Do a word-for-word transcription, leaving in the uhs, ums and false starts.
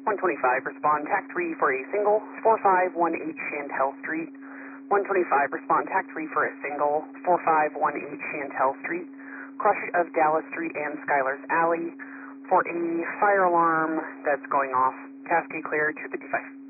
one twenty-five, respond TAC three for a single, four five one eight Chantel Street. one twenty-five, respond TAC three for a single, four five one eight Chantel Street. Crush of Dallas Street and Skylar's Alley for a fire alarm that's going off. Cascade clear, two fifty-five.